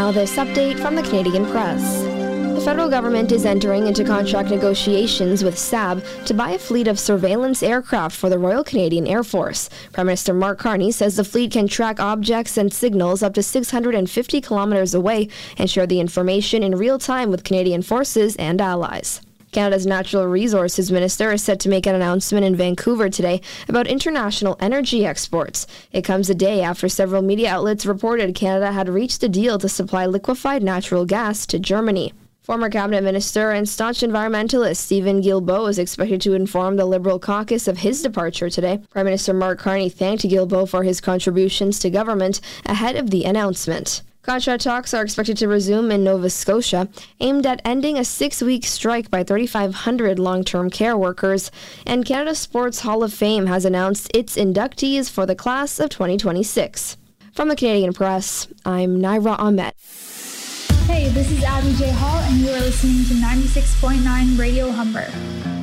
now this update from the Canadian Press. The federal government is entering into contract negotiations with Saab to buy a fleet of surveillance aircraft for the Royal Canadian Air Force. Prime Minister Mark Carney says the fleet can track objects and signals up to 650 kilometers away and share the information in real time with Canadian forces and allies. Canada's Natural Resources Minister is set to make an announcement in Vancouver today about international energy exports. It comes a day after several media outlets reported Canada had reached a deal to supply liquefied natural gas to Germany. Former Cabinet Minister and staunch environmentalist Steven Guilbeault is expected to inform the Liberal caucus of his departure today. Prime Minister Mark Carney thanked Guilbeault for his contributions to government ahead of the announcement. Contract talks are expected to resume in Nova Scotia, aimed at ending a 6-week strike by 3,500 long-term care workers. And Canada Sports Hall of Fame has announced its inductees for the class of 2026. From the Canadian Press, I'm Naira Ahmed. Hey, this is Abby J. Hall, and you are listening to 96.9 Radio Humber.